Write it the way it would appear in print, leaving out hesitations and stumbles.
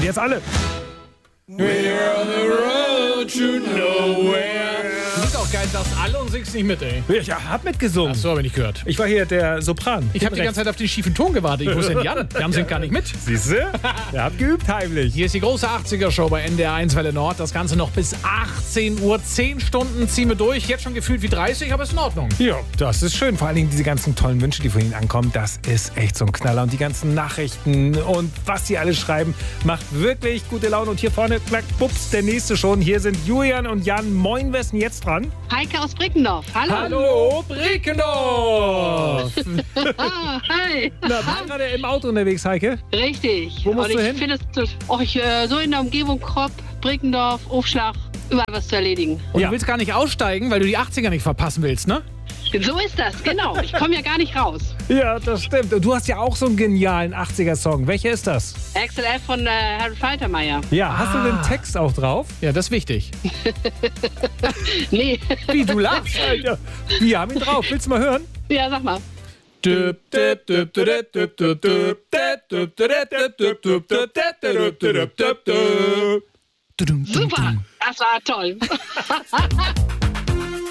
Und jetzt alle. We're on the road to nowhere. Du bist auch geil, sagst alle und singst nicht mit, ey. Ich hab mitgesungen. Ach so, habe ich nicht gehört. Ich war hier der Sopran. Ich habe die ganze Zeit auf den schiefen Ton gewartet. Ich wusste, Jan singt gar nicht mit. Siehst du? Ihr habt geübt heimlich. Hier ist die große 80er-Show bei NDR 1 Welle Nord. Das Ganze noch bis 18 Uhr. 10 Stunden ziehen wir durch. Jetzt schon gefühlt wie 30, aber ist in Ordnung. Ja, das ist schön. Vor allen Dingen diese ganzen tollen Wünsche, die von Ihnen ankommen. Das ist echt so ein Knaller. Und die ganzen Nachrichten und was Sie alle schreiben, macht wirklich gute Laune. Und hier vorne, klack, bups, der nächste schon. Hier sind Julian und Jan. Moin, wer ist denn jetzt dran? Heike aus Brickendorf. Hallo. Hallo, Brickendorf! Ah, hi. Na, bist gerade im Auto unterwegs, Heike? Richtig. Wo musst und du ich hin? finde es so in der Umgebung Kropp, Brickendorf, Aufschlag, überall was zu erledigen. Und Ja. du willst gar nicht aussteigen, weil du die 80er nicht verpassen willst, ne? So ist das, genau. Ich komme ja gar nicht raus. Ja, das stimmt. Und du hast ja auch so einen genialen 80er-Song. Welcher ist das? XLF von Harry Faltermeier. Ja, hast du den Text auch drauf? Ja, das ist wichtig. Nee. Wie, du lachst, Alter. Wir haben ihn drauf. Willst du mal hören? Ja, sag mal. Super. Das war toll.